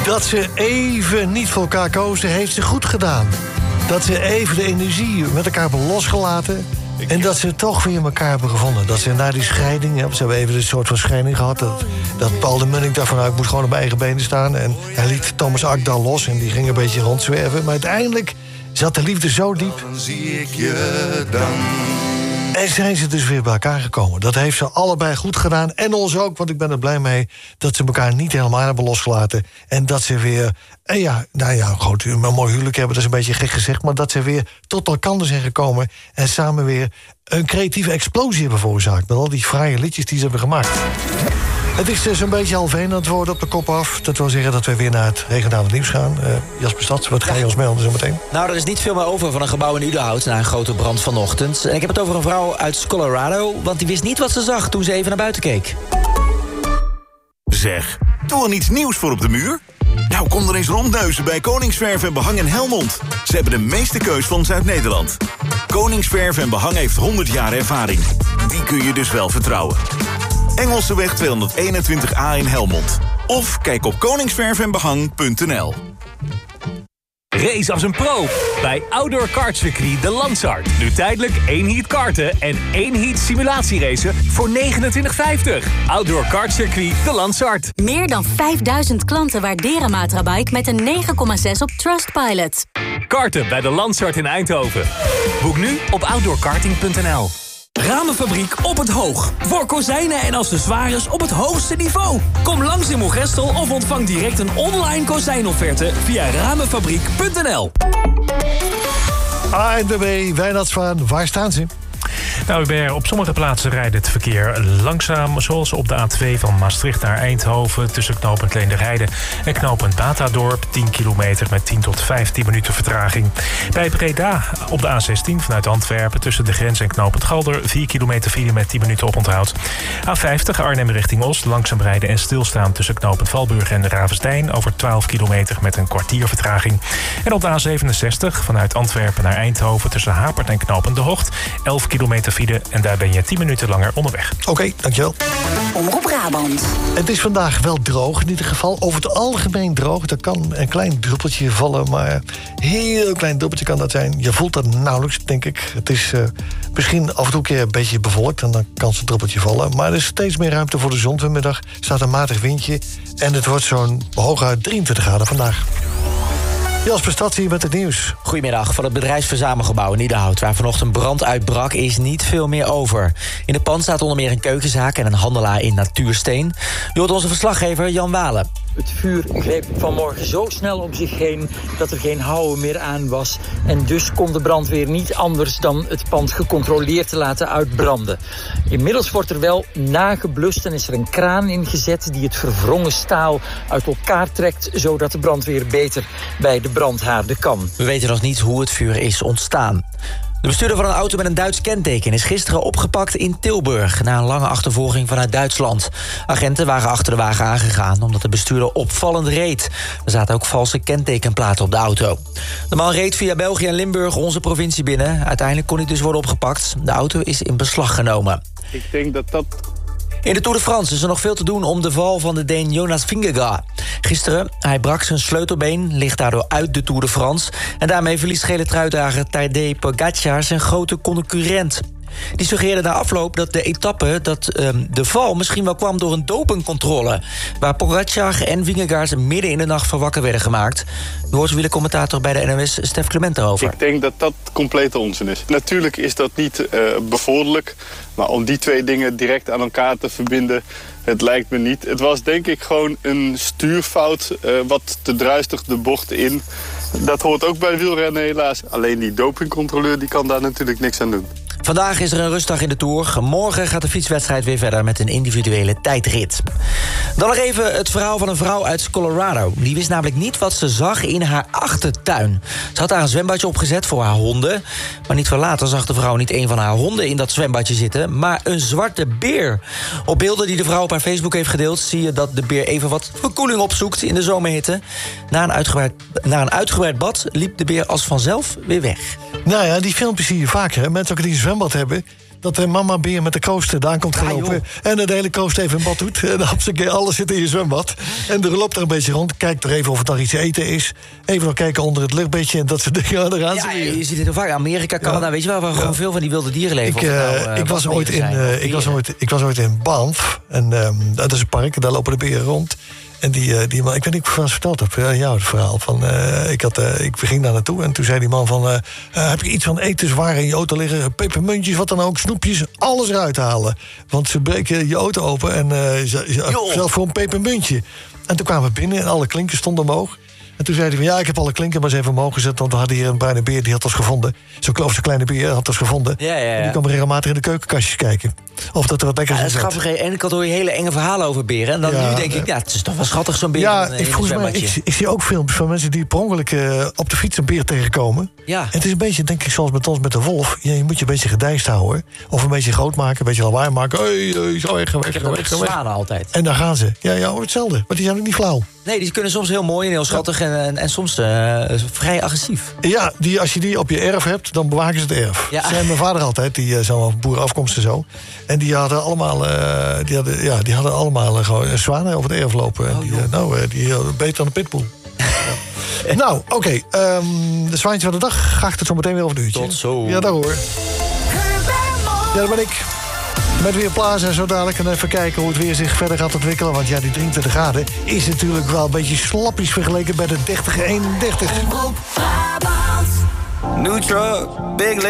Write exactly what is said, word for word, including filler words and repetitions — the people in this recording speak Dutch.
Dat ze even niet voor elkaar kozen, heeft ze goed gedaan. Dat ze even de energie met elkaar hebben losgelaten. En dat ze toch weer elkaar hebben gevonden. Dat ze na die scheiding, ja, ze hebben even een soort van scheiding gehad. Dat, dat Paul de Munnik daarvan uit moet gewoon op eigen benen staan. En hij liet Thomas Akdal los en die ging een beetje rondzwerven. Maar uiteindelijk zat de liefde zo diep. Dan zie ik je dan. En zijn ze dus weer bij elkaar gekomen. Dat heeft ze allebei goed gedaan. En ons ook, want ik ben er blij mee dat ze elkaar niet helemaal hebben losgelaten. En dat ze weer, en ja, nou ja, goed, een mooi huwelijk hebben, dat is een beetje gek gezegd. Maar dat ze weer tot elkaar zijn gekomen. En samen weer een creatieve explosie hebben veroorzaakt. Met al die fraaie liedjes die ze hebben gemaakt. Het is dus een beetje half één aan het worden op de kop af. Dat wil zeggen dat we weer naar het regionale nieuws gaan. Uh, Jasper Stads, wat ga je ons melden zo meteen? Nou, er is niet veel meer over van een gebouw in Udenhout na een grote brand vanochtend. En ik heb het over een vrouw uit Colorado, want die wist niet wat ze zag toen ze even naar buiten keek. Zeg, doe al iets nieuws voor op de muur? Nou, kom er eens rondneuzen bij Koningsverf en Behang in Helmond. Ze hebben de meeste keus van Zuid-Nederland. Koningsverf en Behang heeft honderd jaar ervaring. Die kun je dus wel vertrouwen. Engelseweg tweehonderdeenentwintig A in Helmond. Of kijk op koningsverf en behang punt n l. Race als een pro bij Outdoor Kartcircuit de Lansart. Nu tijdelijk één heat karten en één heat simulatieracen voor negenentwintig vijftig. Outdoor Kartcircuit de Lansart. Meer dan vijfduizend klanten waarderen Matrabike met een negen komma zes op Trustpilot. Karten bij de Lansart in Eindhoven. Boek nu op outdoor karting punt n l. Ramenfabriek op het Hoog. Voor kozijnen en accessoires op het hoogste niveau. Kom langs in Moergestel of ontvang direct een online kozijnofferte via ramenfabriek punt n l. A N W B, Wijnand Zwaan, waar staan ze? Nou, Hubert, op sommige plaatsen rijdt het verkeer langzaam. Zoals op de A twee van Maastricht naar Eindhoven tussen knooppunt Leenderheide en knooppunt Batadorp. tien kilometer met tien tot vijftien minuten vertraging. Bij Breda op de A zestien vanuit Antwerpen tussen de grens en knooppunt Galder. vier kilometer file met tien minuten oponthoud. A vijftig Arnhem richting Oost. Langzaam rijden en stilstaan tussen knooppunt Valburg en Ravenstein. Over twaalf kilometer met een kwartier vertraging. En op de A zevenenzestig vanuit Antwerpen naar Eindhoven tussen Hapert en knooppunt De Hocht. elf kilometer file en daar ben je tien minuten langer onderweg. Oké, okay, dankjewel. Omroep Brabant. Het is vandaag wel droog in ieder geval. Over het algemeen droog. Er kan een klein druppeltje vallen, maar een heel klein druppeltje kan dat zijn. Je voelt dat nauwelijks, denk ik. Het is uh, misschien af en toe een keer een beetje bewolkt en dan kan zo'n druppeltje vallen. Maar er is steeds meer ruimte voor de zon vanmiddag. Er staat een matig windje en het wordt zo'n hooguit drieëntwintig graden vandaag. Jasper Stads hier met het nieuws. Goedemiddag. Van het bedrijfsverzamelgebouw in Udenhout, waar vanochtend brand uitbrak, is niet veel meer over. In het pand staat onder meer een keukenzaak en een handelaar in natuursteen. Je hoort onze verslaggever Jan Walen. Het vuur greep vanmorgen zo snel om zich heen dat er geen houden meer aan was. En dus kon de brandweer niet anders dan het pand gecontroleerd te laten uitbranden. Inmiddels wordt er wel nageblust en is er een kraan ingezet die het verwrongen staal uit elkaar trekt, zodat de brandweer beter bij de brandhaarden kan. We weten nog niet hoe het vuur is ontstaan. De bestuurder van een auto met een Duits kenteken is gisteren opgepakt in Tilburg na een lange achtervolging vanuit Duitsland. Agenten waren achter de wagen aangegaan omdat de bestuurder opvallend reed. Er zaten ook valse kentekenplaten op de auto. De man reed via België en Limburg onze provincie binnen. Uiteindelijk kon hij dus worden opgepakt. De auto is in beslag genomen. Ik denk dat dat... In de Tour de France is er nog veel te doen om de val van de Deen Jonas Vingegaard. Gisteren, hij brak zijn sleutelbeen, ligt daardoor uit de Tour de France. En daarmee verliest gele truitdrager Tadej Pogacar zijn grote concurrent. Die suggereerde na afloop dat de etappe, dat um, de val misschien wel kwam door een dopingcontrole, waar Pogacar en Vingegaard midden in de nacht van wakker werden gemaakt. U hoort wielercommentator bij de N O S, Stef Clement, erover. Ik denk dat dat complete onzin is. Natuurlijk is dat niet uh, bevorderlijk, maar om die twee dingen direct aan elkaar te verbinden, het lijkt me niet. Het was denk ik gewoon een stuurfout, uh, wat te druistig de bocht in. Dat hoort ook bij wielrennen helaas. Alleen die dopingcontroleur die kan daar natuurlijk niks aan doen. Vandaag is er een rustdag in de Tour. Morgen gaat de fietswedstrijd weer verder met een individuele tijdrit. Dan nog even het verhaal van een vrouw uit Colorado. Die wist namelijk niet wat ze zag in haar achtertuin. Ze had daar een zwembadje opgezet voor haar honden. Maar niet veel later zag de vrouw niet een van haar honden in dat zwembadje zitten, maar een zwarte beer. Op beelden die de vrouw op haar Facebook heeft gedeeld zie je dat de beer even wat verkoeling opzoekt in de zomerhitte. Na een uitgebreid, na een uitgebreid bad liep de beer als vanzelf weer weg. Nou ja, die filmpjes zie je vaker. Hè? Mensen ook die een zwembad hebben, dat de mama beer met de coaster daar komt gelopen. Ja, en de hele coaster even in bad doet. En dan hapsake, alles zit in je zwembad. En er loopt er een beetje rond. Kijkt er even of het daar iets eten is. Even nog kijken onder het luchtbedje en dat soort dingen eraan. Ja, je ziet het heel vaak. Amerika, Canada, ja. weet je wel, waar ja. gewoon veel van die wilde dieren leven. Ik, uh, nou, uh, ik, was ooit in, uh, ik, was ooit, ik was ooit in Banff. En um, dat is een park, daar lopen de beren rond. En die, uh, die man, ik weet niet of ik het verteld heb, uh, jou het verhaal. Van, uh, ik, had, uh, ik ging daar naartoe en toen zei die man van... Uh, uh, heb je iets van etenswaren in je auto liggen? Pepermuntjes, wat dan ook, snoepjes, alles eruit halen. Want ze breken je auto open en uh, zelfs voor een pepermuntje. En toen kwamen we binnen en alle klinkers stonden omhoog. En toen zei hij van, ja, ik heb alle klinken maar eens even omhoog gezet... want we hadden hier een bruine beer, die had ons gevonden. Zo'n zo'n kleine beer had ons gevonden. Ja, ja, ja. En die kwam regelmatig in de keukenkastjes kijken. Of dat er wat lekkers ja, in zat. Dat is grappig. En ik had hoor je hele enge verhalen over beren. En dan ja, nu denk ik, ja, het is toch wel schattig zo'n beer ja, in, ik, in volgens mij, ik, ik zie ook films van mensen die per ongeluk uh, op de fiets een beer tegenkomen. Ja. En het is een beetje, denk ik, zoals met ons met de wolf. Ja, je moet je een beetje gedijst houden. Of een beetje groot maken, een beetje lawaai maken. Hey, hey, zo weg, weg, ik heb weg, weg, weg. zwanen altijd. En daar gaan ze. Ja, ja, hetzelfde. Maar die zijn ook niet flauw. Nee, die kunnen soms heel mooi en heel schattig ja. en, en, en soms uh, vrij agressief. Ja, die, als je die op je erf hebt, dan bewaken ze het erf. Ja. Dat zei mijn vader altijd, die uh, zo'n boerenafkomst en zo. En die hadden allemaal, uh, die hadden, ja, die hadden allemaal uh, gewoon zwanen over het erf lopen. En oh, die, uh, nou, uh, die uh, beter dan de pitbull. Ja. Nou, oké. Okay, um, de zwaantje van de dag gaat het zo meteen weer over een uurtje. Tot zo. Ja, daar hoor. Ja, dat ben ik. Met weer plaatsen en zo dadelijk. En even kijken hoe het weer zich verder gaat ontwikkelen. Want ja, die drieëntwintig graden is natuurlijk wel een beetje slappies vergeleken bij de dertig, eenendertig. New truck, big